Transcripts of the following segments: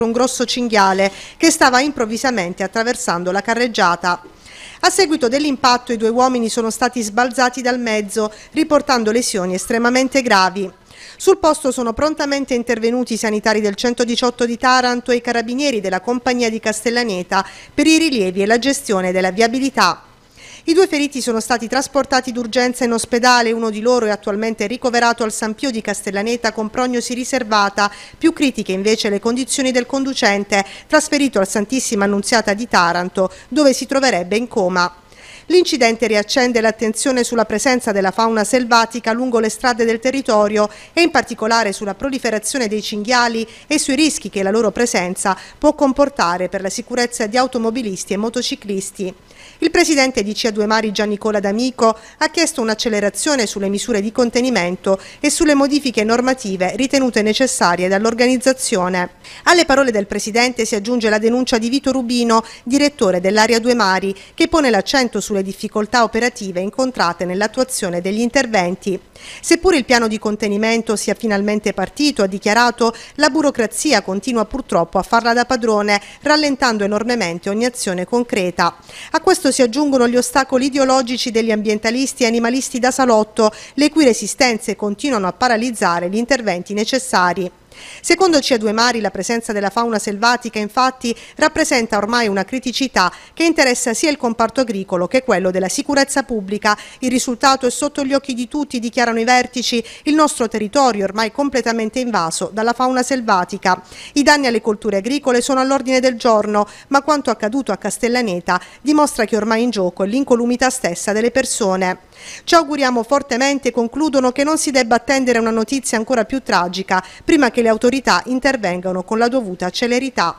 un grosso cinghiale che stava improvvisamente attraversando la carreggiata. A seguito dell'impatto i 2 uomini sono stati sbalzati dal mezzo, riportando lesioni estremamente gravi. Sul posto sono prontamente intervenuti i sanitari del 118 di Taranto e i carabinieri della compagnia di Castellaneta per i rilievi e la gestione della viabilità. I 2 feriti sono stati trasportati d'urgenza in ospedale, uno di loro è attualmente ricoverato al San Pio di Castellaneta con prognosi riservata, più critiche invece le condizioni del conducente, trasferito al Santissima Annunziata di Taranto, dove si troverebbe in coma. L'incidente riaccende l'attenzione sulla presenza della fauna selvatica lungo le strade del territorio e in particolare sulla proliferazione dei cinghiali e sui rischi che la loro presenza può comportare per la sicurezza di automobilisti e motociclisti. Il presidente di CIA2 Mari Giannicola D'Amico ha chiesto un'accelerazione sulle misure di contenimento e sulle modifiche normative ritenute necessarie dall'organizzazione. Alle parole del presidente si aggiunge la denuncia di Vito Rubino, direttore dell'Area 2 Mari, che pone l'accento sulle difficoltà operative incontrate nell'attuazione degli interventi. Seppur il piano di contenimento sia finalmente partito, ha dichiarato, la burocrazia continua purtroppo a farla da padrone, rallentando enormemente ogni azione concreta. A questo si aggiungono gli ostacoli ideologici degli ambientalisti e animalisti da salotto, le cui resistenze continuano a paralizzare gli interventi necessari. Secondo CIA2 Mari la presenza della fauna selvatica infatti rappresenta ormai una criticità che interessa sia il comparto agricolo che quello della sicurezza pubblica. Il risultato è sotto gli occhi di tutti, dichiarano i vertici, il nostro territorio è ormai completamente invaso dalla fauna selvatica. I danni alle colture agricole sono all'ordine del giorno, ma quanto accaduto a Castellaneta dimostra che ormai in gioco è l'incolumità stessa delle persone. Ci auguriamo fortemente, concludono, che non si debba attendere una notizia ancora più tragica prima che le autorità intervengano con la dovuta celerità.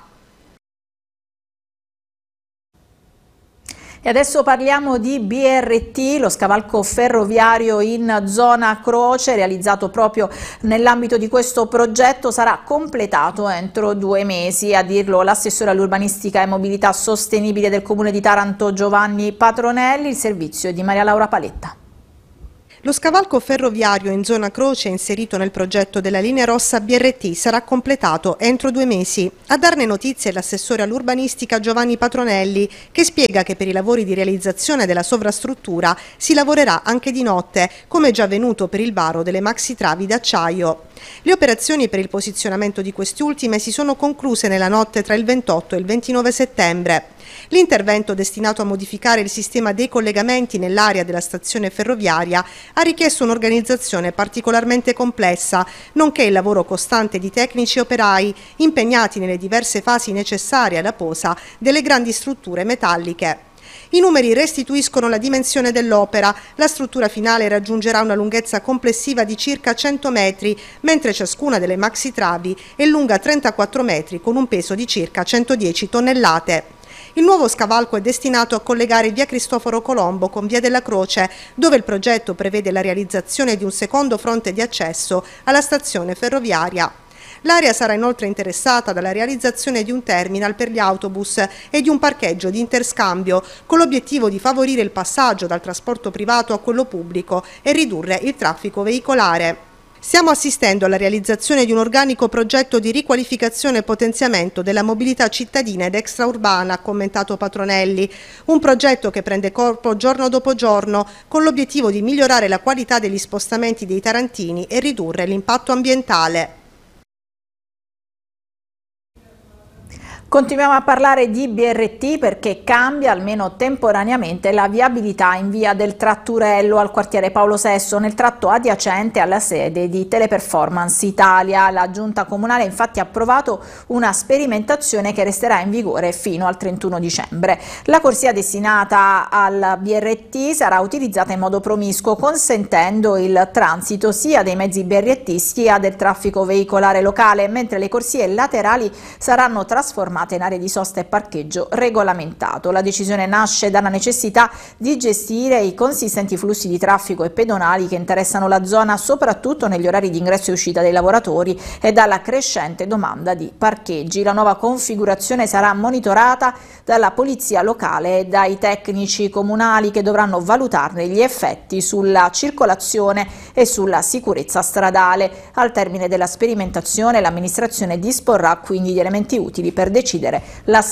E adesso parliamo di BRT, lo scavalco ferroviario in zona Croce, realizzato proprio nell'ambito di questo progetto, sarà completato entro 2 mesi, a dirlo l'assessore all'urbanistica e mobilità sostenibile del Comune di Taranto Giovanni Patronelli. Il servizio è di Maria Laura Paletta. Lo scavalco ferroviario in zona Croce, inserito nel progetto della linea rossa BRT, sarà completato entro 2 mesi. A darne notizie l'assessore all'urbanistica Giovanni Patronelli, che spiega che per i lavori di realizzazione della sovrastruttura si lavorerà anche di notte, come già avvenuto per il varo delle maxi travi d'acciaio. Le operazioni per il posizionamento di queste ultime si sono concluse nella notte tra il 28 e il 29 settembre. L'intervento, destinato a modificare il sistema dei collegamenti nell'area della stazione ferroviaria, ha richiesto un'organizzazione particolarmente complessa, nonché il lavoro costante di tecnici e operai impegnati nelle diverse fasi necessarie alla posa delle grandi strutture metalliche. I numeri restituiscono la dimensione dell'opera. La struttura finale raggiungerà una lunghezza complessiva di circa 100 metri, mentre ciascuna delle maxi travi è lunga 34 metri con un peso di circa 110 tonnellate. Il nuovo scavalco è destinato a collegare via Cristoforo Colombo con via della Croce, dove il progetto prevede la realizzazione di un secondo fronte di accesso alla stazione ferroviaria. L'area sarà inoltre interessata dalla realizzazione di un terminal per gli autobus e di un parcheggio di interscambio, con l'obiettivo di favorire il passaggio dal trasporto privato a quello pubblico e ridurre il traffico veicolare. Stiamo assistendo alla realizzazione di un organico progetto di riqualificazione e potenziamento della mobilità cittadina ed extraurbana, ha commentato Patronelli. Un progetto che prende corpo giorno dopo giorno, con l'obiettivo di migliorare la qualità degli spostamenti dei tarantini e ridurre l'impatto ambientale. Continuiamo a parlare di BRT perché cambia, almeno temporaneamente, la viabilità in via del Tratturello al quartiere Paolo VI, nel tratto adiacente alla sede di Teleperformance Italia. La Giunta Comunale infatti ha approvato una sperimentazione che resterà in vigore fino al 31 dicembre. La corsia destinata al BRT sarà utilizzata in modo promiscuo, consentendo il transito sia dei mezzi BRT sia del traffico veicolare locale, mentre le corsie laterali saranno trasformate fermate in aree di sosta e parcheggio regolamentato. La decisione nasce dalla necessità di gestire i consistenti flussi di traffico e pedonali che interessano la zona, soprattutto negli orari di ingresso e uscita dei lavoratori, e dalla crescente domanda di parcheggi. La nuova configurazione sarà monitorata dalla polizia locale e dai tecnici comunali, che dovranno valutarne gli effetti sulla circolazione e sulla sicurezza stradale. Al termine della sperimentazione, l'amministrazione disporrà quindi di elementi utili per decidere la